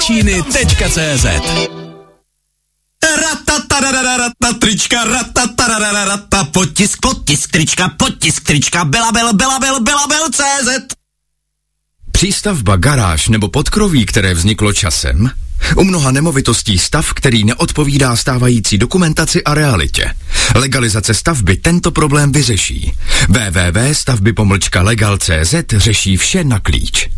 Číny.cz. Trička, potisk trička, Belabel.cz. Přístavba, garáž nebo podkroví, které vzniklo časem? U mnoha nemovitostí stav, který neodpovídá stávající dokumentaci a realitě. Legalizace stavby tento problém vyřeší. www.stavby-legal.cz řeší vše na klíč.